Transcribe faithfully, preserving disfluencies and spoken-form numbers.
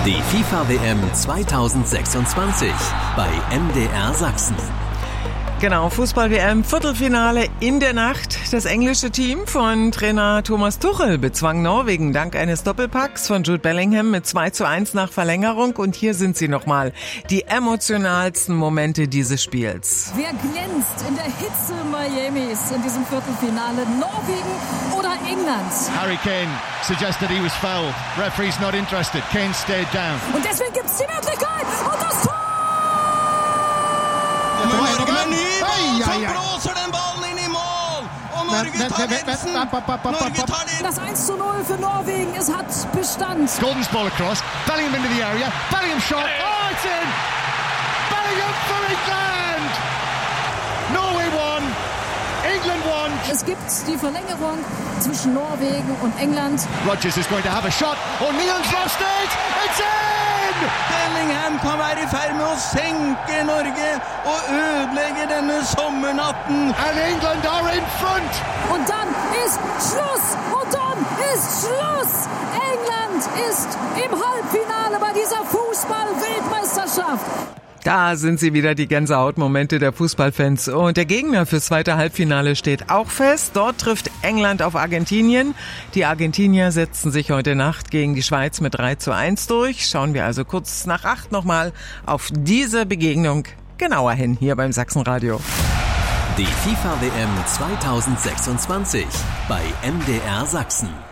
Die FIFA-W M zweitausendsechsundzwanzig bei M D R Sachsen. Genau, Fußball-W M, Viertelfinale in der Nacht. Das englische Team von Trainer Thomas Tuchel bezwang Norwegen dank eines Doppelpacks von Jude Bellingham mit zwei zu eins nach Verlängerung. Und hier sind sie nochmal, die emotionalsten Momente dieses Spiels. Wer glänzt in der Hitze Miamis in diesem Viertelfinale? Norwegen oder England? Harry Kane suggested he was fouled. Referee's not interested. Kane stayed down. Und deswegen gibt's die Möglichkeit. Und das Tor! Norge med ny ball, så blåser den ballen inn i mål. Og Norge tar ledelsen. Norge tar det. Das eins zu null für Norwegen, es hat Bestand. Gordon's ball across. Bellingham into the area. Bellingham shot. Oh, it's in. Bellingham for England. Norway won. England won. Es gibt die Verlängerung zwischen Norwegen und England. Rodgers is going to have a shot. O'Neill's lost it. It's in. Bellingham kan være i ferd med å senke Norge og ødelegge denne sommernatten. And England are in front. Und dann ist Schluss. Und dann ist Schluss. England ist im Halbfinale bei dieser Fußball-Weltmeisterschaft. Da sind sie wieder, die Gänsehautmomente der Fußballfans. Und der Gegner fürs zweite Halbfinale steht auch fest. Dort trifft England auf Argentinien. Die Argentinier setzten sich heute Nacht gegen die Schweiz mit drei zu eins durch. Schauen wir also kurz nach acht nochmal auf diese Begegnung genauer hin hier beim Sachsenradio. Die FIFA-W M zweitausendsechsundzwanzig bei M D R Sachsen.